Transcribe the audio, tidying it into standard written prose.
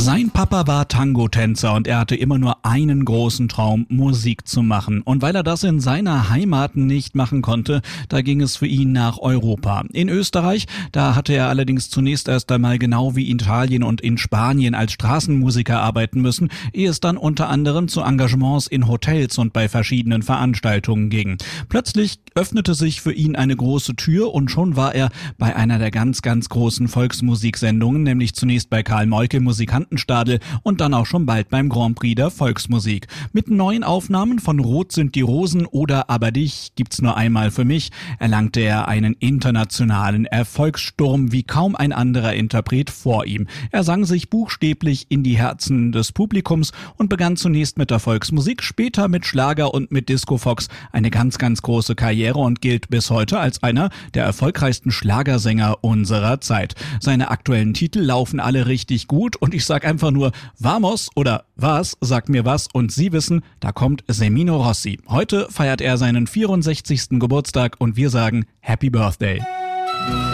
Sein Papa war Tango-Tänzer und er hatte immer nur einen großen Traum, Musik zu machen. Und weil er das in seiner Heimat nicht machen konnte, da ging es für ihn nach Europa. In Österreich, da hatte er allerdings zunächst erst einmal genau wie in Italien und in Spanien als Straßenmusiker arbeiten müssen, ehe es dann unter anderem zu Engagements in Hotels und bei verschiedenen Veranstaltungen ging. Plötzlich öffnete sich für ihn eine große Tür und schon war er bei einer der ganz großen Volksmusiksendungen, nämlich zunächst bei Karl Moike Musikantenstadel und dann auch schon bald beim Grand Prix der Volksmusik. Mit neuen Aufnahmen von Rot sind die Rosen oder Aber dich gibt's nur einmal für mich erlangte er einen internationalen Erfolgssturm wie kaum ein anderer Interpret vor ihm. Er sang sich buchstäblich in die Herzen des Publikums und begann zunächst mit der Volksmusik, später mit Schlager und mit Disco Fox eine ganz große Karriere und gilt bis heute als einer der erfolgreichsten Schlagersänger unserer Zeit. Seine aktuellen Titel laufen alle richtig gut und ich sag einfach nur Vamos oder Was, sagt mir was und Sie wissen, da kommt Semino Rossi. Heute feiert er seinen 64. Geburtstag und wir sagen Happy Birthday.